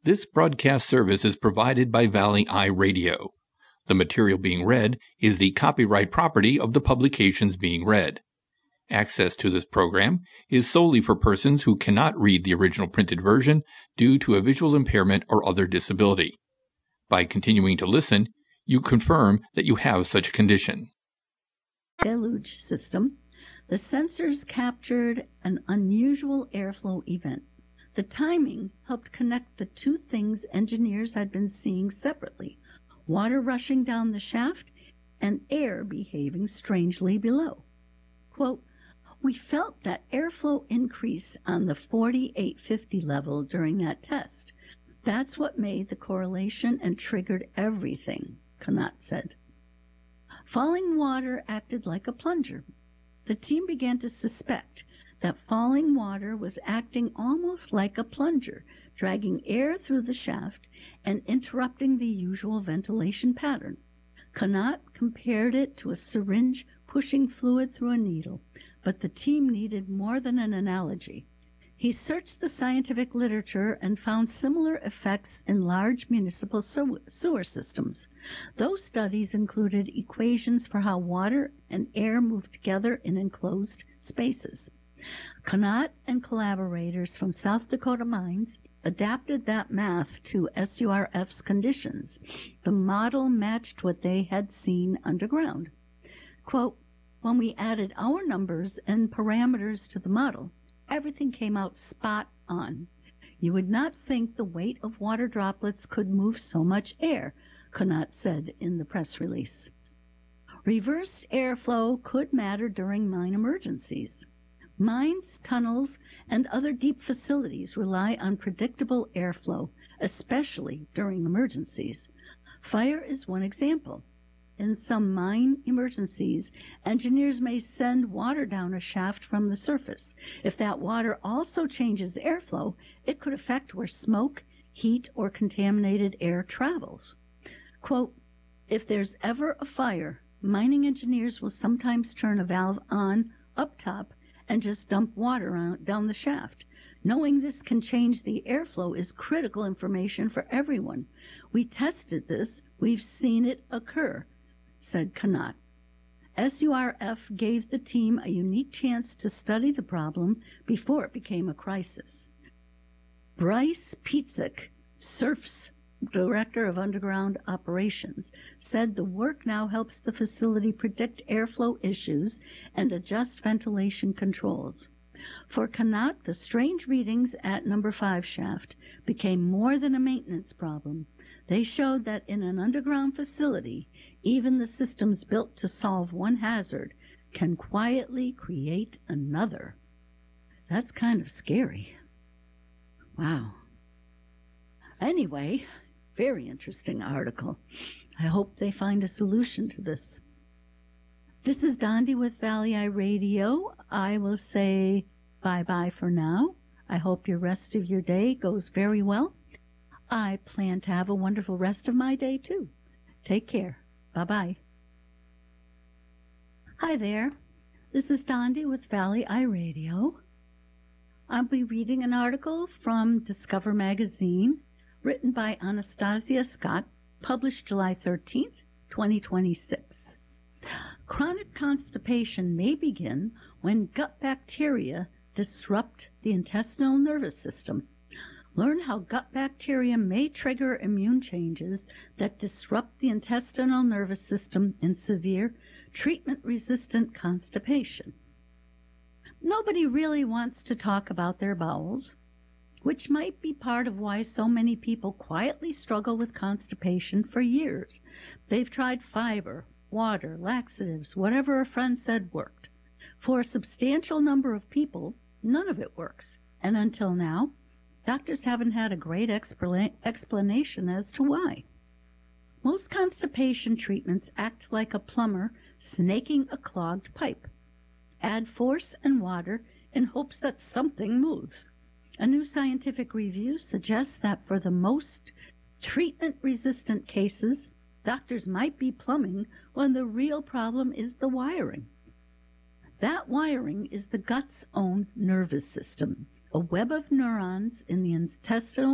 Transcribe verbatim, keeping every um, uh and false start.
This broadcast service is provided by Valley Eye Radio. The material being read is the copyright property of the publications being read. Access to this program is solely for persons who cannot read the original printed version due to a visual impairment or other disability. By continuing to listen, you confirm that you have such a condition. Deluge system, the sensors captured an unusual airflow event. The timing helped connect the two things engineers had been seeing separately: water rushing down the shaft and air behaving strangely below. Quote, "We felt that airflow increase on the forty-eight fifty level during that test. That's what made the correlation and triggered everything," Conant said. Falling water acted like a plunger. The team began to suspect that falling water was acting almost like a plunger, dragging air through the shaft and interrupting the usual ventilation pattern. Conant compared it to a syringe pushing fluid through a needle, but the team needed more than an analogy. He searched the scientific literature and found similar effects in large municipal sewer systems. Those studies included equations for how water and air move together in enclosed spaces. Conant and collaborators from South Dakota Mines adapted that math to S U R F's conditions. The model matched what they had seen underground. Quote, "When we added our numbers and parameters to the model, everything came out spot on. You would not think the weight of water droplets could move so much air," Conant said in the press release. Reversed airflow could matter during mine emergencies. Mines, tunnels, and other deep facilities rely on predictable airflow, especially during emergencies. Fire is one example. In some mine emergencies, engineers may send water down a shaft from the surface. If that water also changes airflow, it could affect where smoke, heat, or contaminated air travels. Quote, "If there's ever a fire, mining engineers will sometimes turn a valve on up top and just dump water on, down the shaft. Knowing this can change the airflow is critical information for everyone. We tested this. We've seen it occur," said Conant. S U R F gave the team a unique chance to study the problem before it became a crisis. Bryce Piecyk, SURF's Director of Underground Operations, said the work now helps the facility predict airflow issues and adjust ventilation controls. For Conant, the strange readings at number five shaft became more than a maintenance problem. They showed that in an underground facility, even the systems built to solve one hazard can quietly create another. That's kind of scary. Wow. Anyway, very interesting article. I hope they find a solution to this. This is Dondi with Valley Eye Radio. I will say bye-bye for now. I hope your rest of your day goes very well. I plan to have a wonderful rest of my day, too. Take care. Bye-bye. Hi there. This is Dondi with Valley Eye Radio. I'll be reading an article from Discover Magazine, written by Anastasia Scott, published July thirteenth, twenty twenty-six. Chronic constipation may begin when gut bacteria disrupt the intestinal nervous system. Learn how gut bacteria may trigger immune changes that disrupt the intestinal nervous system in severe treatment-resistant constipation. Nobody really wants to talk about their bowels, which might be part of why so many people quietly struggle with constipation for years. They've tried fiber, water, laxatives, whatever a friend said worked. For a substantial number of people, none of it works, and until now, doctors haven't had a great expla- explanation as to why. Most constipation treatments act like a plumber snaking a clogged pipe. Add force and water in hopes that something moves. A new scientific review suggests that for the most treatment-resistant cases, doctors might be plumbing when the real problem is the wiring. That wiring is the gut's own nervous system, a web of neurons in the intestinal